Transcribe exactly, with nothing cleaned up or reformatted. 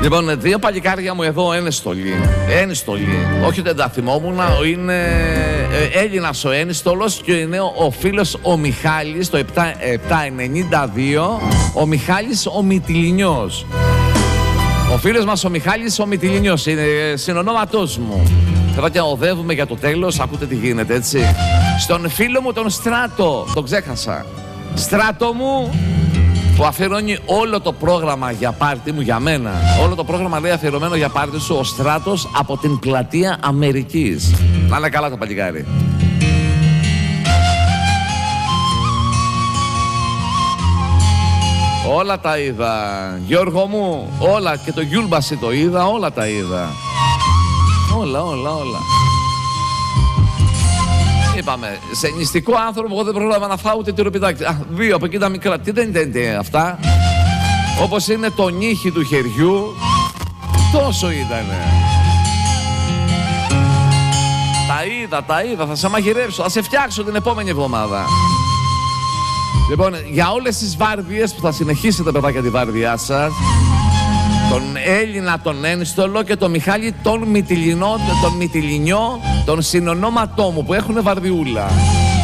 Λοιπόν, δύο παλικάρια μου εδώ ένστολοι. Ένστολοι. Όχι δεν τα θυμόμουν, είναι Έλληνας ο ένστολος και είναι ο φίλος ο Μιχάλης, το επτά ενενήντα δύο, ο Μιχάλης ο Μυτιληνιός. Ο φίλος μας ο Μιχάλης ο Μυτιληνιός είναι συνονόματός μου. Εδώ και οδεύουμε για το τέλος, ακούτε τι γίνεται, έτσι. Στον φίλο μου τον Στράτο, τον ξέχασα. Στράτο μου, που αφιερώνει όλο το πρόγραμμα για πάρτι μου, για μένα. Όλο το πρόγραμμα λέει αφιερωμένο για πάρτι σου, ο Στράτος από την πλατεία Αμερικής. Να είναι καλά το παλικάρι. Όλα τα είδα, Γιώργο μου, όλα, και το Γιούλμπαση το είδα, όλα τα είδα. Όλα, όλα, όλα. Είπαμε, σε νηστικό άνθρωπο εγώ δεν πρόλαβα να φάω ούτε τυροπιτάκι. Α, δύο από εκεί τα μικρά. Τι δεν είναι αυτά. Όπως είναι το νύχι του χεριού, τόσο ήτανε. Τα είδα, τα είδα, θα σε μαγειρέψω, θα σε φτιάξω την επόμενη εβδομάδα. Λοιπόν, για όλες τις βάρδιες που θα συνεχίσετε, παιδάκια, τη βάρδιά σας, τον Έλληνα τον ένστολο και τον Μιχάλη τον Μυτιληνό, τον Μυτιληνιό, τον συνονόματό μου που έχουνε βαρδιούλα.